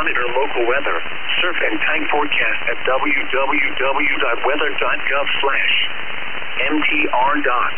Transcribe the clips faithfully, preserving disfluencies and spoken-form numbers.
monitor local weather, surf and time forecast at w w w dot weather dot gov slash m t r dot.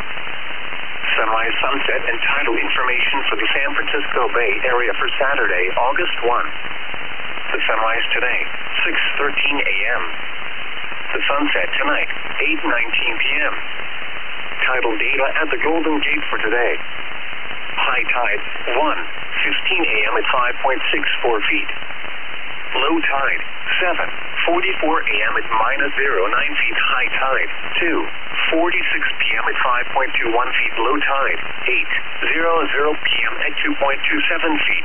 Sunrise, sunset, and tidal information for the San Francisco Bay Area for Saturday, August first. The sunrise today, six thirteen a m The sunset tonight, eight nineteen p m Tidal data at the Golden Gate for today. High tide, one fifteen a m at five point six four feet. Low tide, seven forty-four a m at minus zero point nine feet. High tide, two forty-six p m at five point two one feet. Low tide, eight hundred p m at two point two seven feet.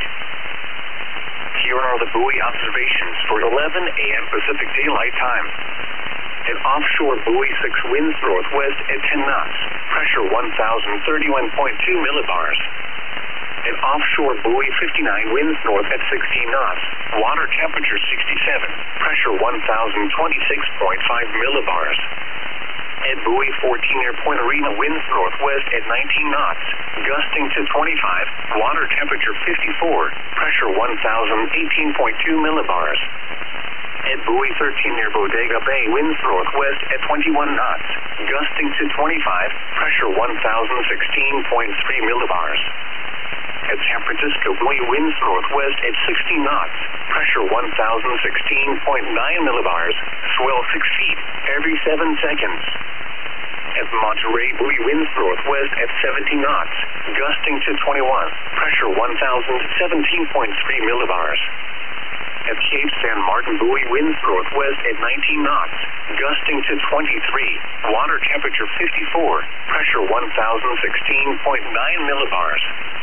Here are the buoy observations for eleven a m Pacific Daylight Time. An offshore buoy six winds northwest at ten knots, pressure one thousand thirty-one point two millibars. An offshore buoy fifty-nine winds north at sixteen knots, water temperature sixty-seven, pressure one thousand twenty-six point five millibars. At buoy fourteen near Point Arena, winds northwest at nineteen knots, gusting to twenty-five, water temperature fifty-four, pressure one thousand eighteen point two millibars. At buoy thirteen near Bodega Bay, winds northwest at twenty-one knots, gusting to twenty-five, pressure one thousand sixteen point three millibars. At San Francisco buoy, winds northwest at sixty knots, pressure one thousand sixteen point nine millibars, swell six feet every seven seconds. At Monterey buoy, winds northwest at seventy knots, gusting to twenty-one, pressure one thousand seventeen point three millibars. At Cape San Martin buoy, winds northwest at nineteen knots, gusting to twenty-three, water temperature fifty-four, pressure one thousand sixteen point nine millibars.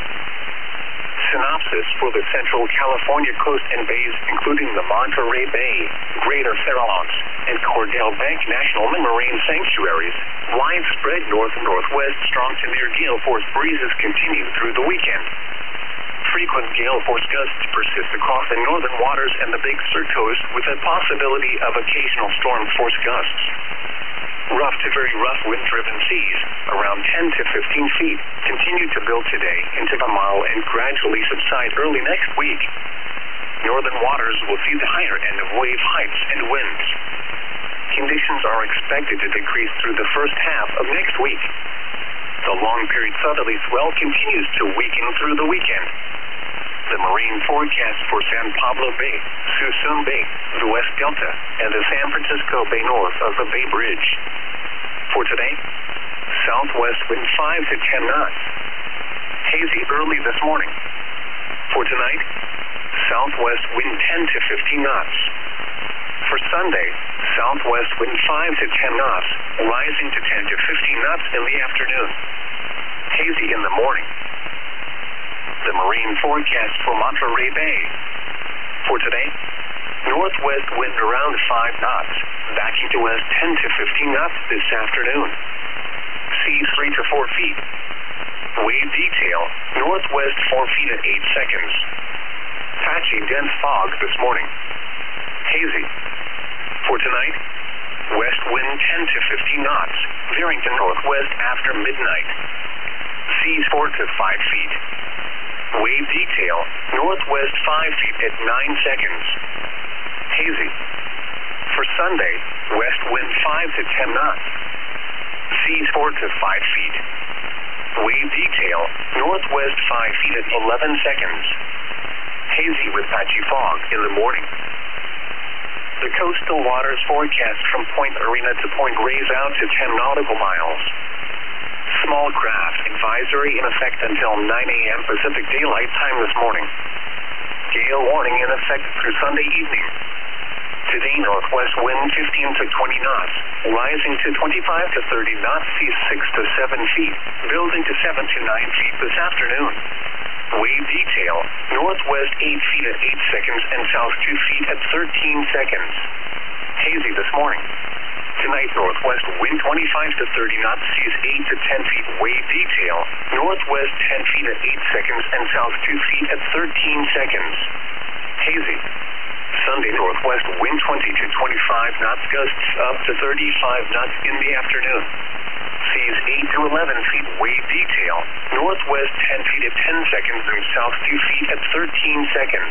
Synopsis for the Central California coast and bays, including the Monterey Bay, Greater Farallones, and Cordell Bank National Marine Sanctuaries. Widespread north-northwest strong to near gale force breezes continue through the weekend. Frequent gale force gusts persist across the northern waters and the Big Sur coast, with a possibility of occasional storm force gusts. Rough to very rough wind-driven seas, around ten to fifteen feet, continue to build today into the mile and gradually subside early next week. Northern waters will see the higher end of wave heights and winds. Conditions are expected to decrease through the first half of next week. The long-period southerly swell continues to weaken through the weekend. The marine forecast for San Pablo Bay, Suisun Bay, the West Delta, and the San Francisco Bay north of the Bay Bridge. For today, southwest wind five to ten knots. Hazy early this morning. For tonight, southwest wind ten to fifteen knots. For Sunday, southwest wind five to ten knots, rising to ten to fifteen knots in the afternoon. Hazy in the morning. The marine forecast for Monterey Bay. For today, northwest wind around five knots, backing to west ten to fifteen knots this afternoon. Seas three to four feet. Wave detail, northwest four feet at eight seconds. Patchy dense fog this morning. Hazy. For tonight, west wind ten to fifteen knots, veering to northwest after midnight. Seas four to five feet. Wave detail, northwest five feet at nine seconds. Hazy. For Sunday, west wind five to ten knots. Seas four to five feet. Wave detail, northwest five feet at eleven seconds. Hazy with patchy fog in the morning. The coastal waters forecast from Point Arena to Point Reyes out to ten nautical miles. Small craft advisory in effect until nine a m Pacific Daylight Time this morning. Gale warning in effect through Sunday evening. Today, northwest wind fifteen to twenty knots, rising to twenty-five to thirty knots, seas six to seven feet, building to seven to nine feet this afternoon. Wave detail, northwest eight feet at eight seconds and south two feet at thirteen seconds. Hazy this morning. Tonight, northwest wind twenty-five to thirty knots, seas eight to ten feet, wave detail, northwest ten feet at eight seconds and south two feet at thirteen seconds. Hazy. Sunday, northwest wind twenty to twenty-five knots, gusts up to thirty-five knots in the afternoon. Seas eight to eleven feet, wave detail, northwest ten feet at ten seconds and south two feet at thirteen seconds.